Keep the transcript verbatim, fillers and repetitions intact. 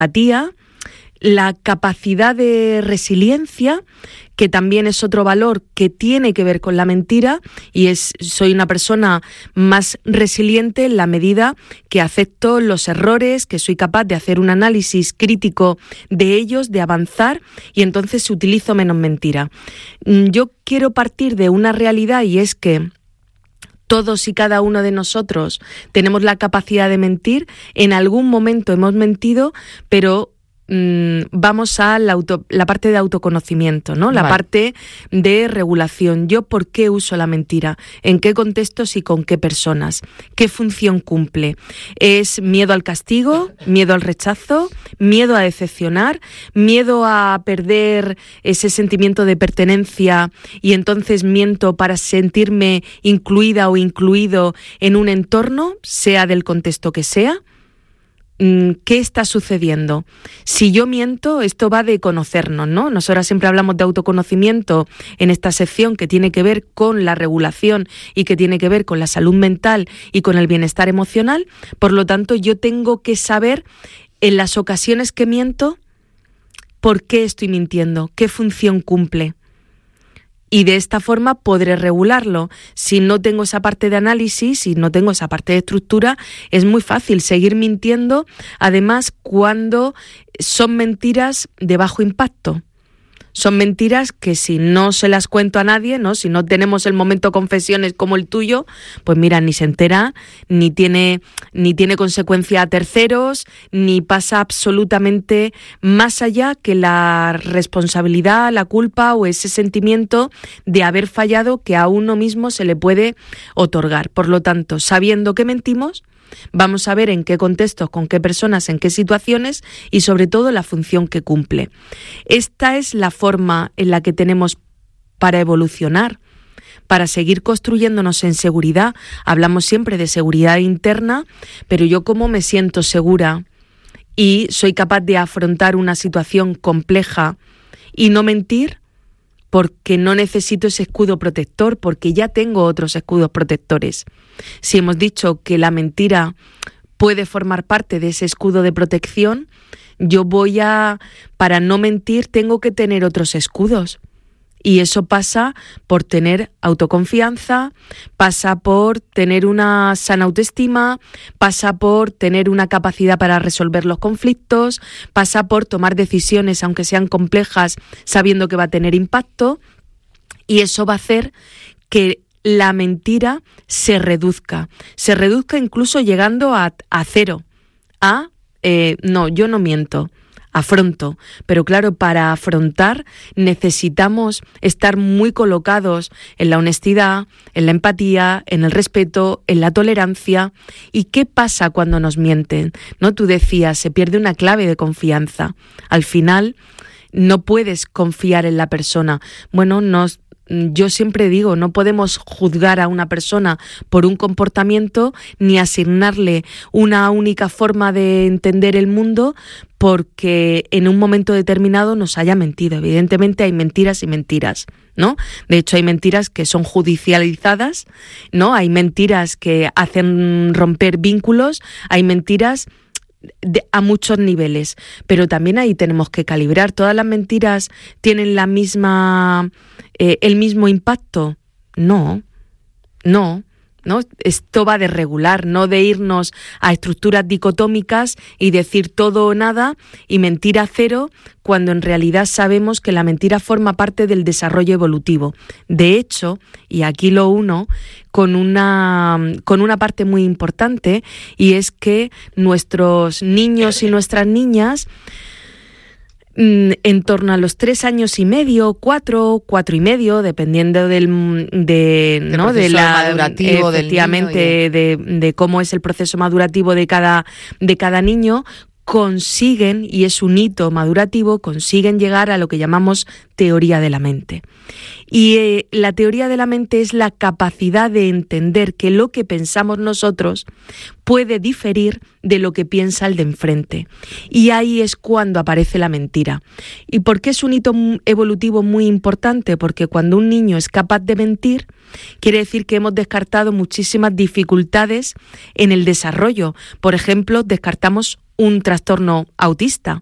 empatía, la capacidad de resiliencia, que también es otro valor que tiene que ver con la mentira, y es soy una persona más resiliente en la medida que acepto los errores, que soy capaz de hacer un análisis crítico de ellos, de avanzar, y entonces utilizo menos mentira. Yo quiero partir de una realidad, y es que todos y cada uno de nosotros tenemos la capacidad de mentir. En algún momento hemos mentido, pero vamos a la, auto, la parte de autoconocimiento, ¿no? La vale. parte de regulación. ¿Yo por qué uso la mentira? ¿En qué contextos y con qué personas? ¿Qué función cumple? ¿Es miedo al castigo? ¿Miedo al rechazo? ¿Miedo a decepcionar? ¿Miedo a perder ese sentimiento de pertenencia y entonces miento para sentirme incluida o incluido en un entorno, sea del contexto que sea? ¿Qué está sucediendo? Si yo miento, esto va de conocernos, ¿no? Nosotras siempre hablamos de autoconocimiento en esta sección, que tiene que ver con la regulación y que tiene que ver con la salud mental y con el bienestar emocional. Por lo tanto, yo tengo que saber en las ocasiones que miento por qué estoy mintiendo, qué función cumple. Y de esta forma podré regularlo. Si no tengo esa parte de análisis, si no tengo esa parte de estructura, es muy fácil seguir mintiendo, además cuando son mentiras de bajo impacto. Son mentiras que si no se las cuento a nadie, ¿no? Si no tenemos el momento confesiones como el tuyo, pues mira, ni se entera, ni tiene, ni tiene consecuencia a terceros, ni pasa absolutamente más allá que la responsabilidad, la culpa o ese sentimiento de haber fallado que a uno mismo se le puede otorgar. Por lo tanto, sabiendo que mentimos, vamos a ver en qué contextos, con qué personas, en qué situaciones y sobre todo la función que cumple. Esta es la forma en la que tenemos para evolucionar, para seguir construyéndonos en seguridad. Hablamos siempre de seguridad interna, pero yo cómo me siento segura y soy capaz de afrontar una situación compleja y no mentir, porque no necesito ese escudo protector, porque ya tengo otros escudos protectores. Si hemos dicho que la mentira puede formar parte de ese escudo de protección, yo voy a, para no mentir, tengo que tener otros escudos. Y eso pasa por tener autoconfianza, pasa por tener una sana autoestima, pasa por tener una capacidad para resolver los conflictos, pasa por tomar decisiones, aunque sean complejas, sabiendo que va a tener impacto. Y eso va a hacer que la mentira se reduzca, se reduzca incluso llegando a, a cero, a eh, no, yo no miento. Afronto, pero claro, para afrontar necesitamos estar muy colocados en la honestidad, en la empatía, en el respeto, en la tolerancia. ¿Y qué pasa cuando nos mienten? ¿No? Tú decías, se pierde una clave de confianza. Al final no puedes confiar en la persona. Bueno, nos Yo siempre digo, no podemos juzgar a una persona por un comportamiento ni asignarle una única forma de entender el mundo porque en un momento determinado nos haya mentido. Evidentemente hay mentiras y mentiras, ¿no? De hecho, hay mentiras que son judicializadas, ¿no? Hay mentiras que hacen romper vínculos, hay mentiras De, a muchos niveles, pero también ahí tenemos que calibrar. ¿Todas las mentiras tienen la misma eh, el mismo impacto? No, no, no. Esto va de regular, no de irnos a estructuras dicotómicas y decir todo o nada y mentira cero, cuando en realidad sabemos que la mentira forma parte del desarrollo evolutivo. De hecho, y aquí lo uno con una, con una parte muy importante, y es que nuestros niños y nuestras niñas, en torno a los tres años y medio, cuatro, cuatro y medio, dependiendo del de, el ¿no? de la madurativo efectivamente del niño y... de, de cómo es el proceso madurativo de cada de cada niño, consiguen, y es un hito madurativo, consiguen llegar a lo que llamamos teoría de la mente. Y eh, la teoría de la mente es la capacidad de entender que lo que pensamos nosotros puede diferir de lo que piensa el de enfrente. Y ahí es cuando aparece la mentira. ¿Y por qué es un hito evolutivo muy importante? Porque cuando un niño es capaz de mentir, quiere decir que hemos descartado muchísimas dificultades en el desarrollo. Por ejemplo, descartamos un trastorno autista.